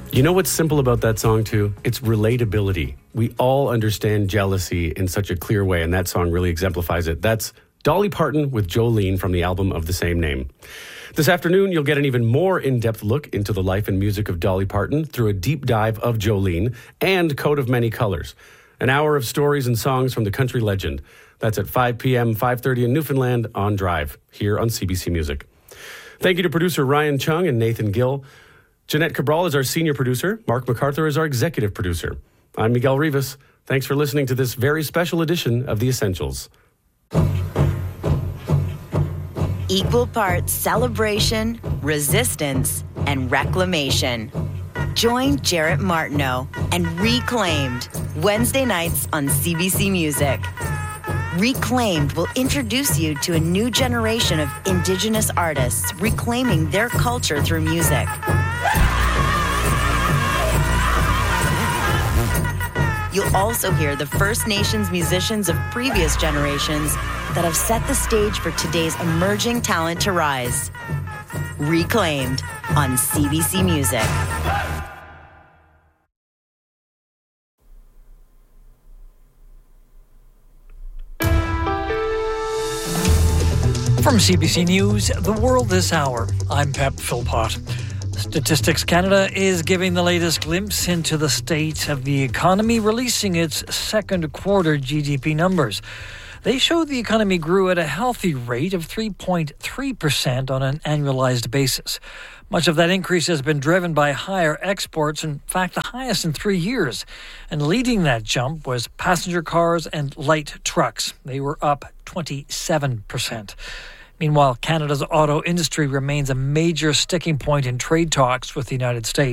You know what's simple about that song, too? It's relatability. We all understand jealousy in such a clear way, and that song really exemplifies it. That's Dolly Parton with Jolene from the album of the same name. This afternoon, you'll get an even more in-depth look into the life and music of Dolly Parton through a deep dive of Jolene and Coat of Many Colors. An hour of stories and songs from the country legend. That's at 5 p.m., 5:30 in Newfoundland on Drive, here on CBC Music. Thank you to producer Ryan Chung and Nathan Gill. Jeanette Cabral is our senior producer. Mark MacArthur is our executive producer. I'm Miguel Rivas. Thanks for listening to this very special edition of The Essentials. Equal parts celebration, resistance, and reclamation. Join Jarrett Martineau and Reclaimed Wednesday nights on CBC Music. Reclaimed will introduce you to a new generation of Indigenous artists reclaiming their culture through music. You'll also hear the First Nations musicians of previous generations that have set the stage for today's emerging talent to rise. Reclaimed on CBC Music. From CBC News, The World This Hour, I'm Pep Philpott. Statistics Canada is giving the latest glimpse into the state of the economy, releasing its second quarter GDP numbers. They show the economy grew at a healthy rate of 3.3% on an annualized basis. Much of that increase has been driven by higher exports, in fact, the highest in 3 years. And leading that jump was passenger cars and light trucks. They were up 27%. Meanwhile, Canada's auto industry remains a major sticking point in trade talks with the United States.